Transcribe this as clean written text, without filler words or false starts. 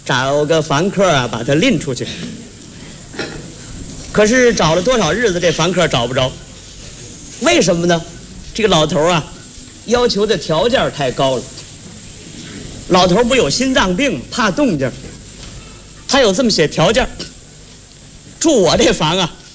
找个房客啊，把他拎出去。可是找了多少日子，这房客找不着。为什么呢？这个老头啊，要求的条件太高了。老头不有心脏病，怕动静，他有这么些条件：住我这房啊，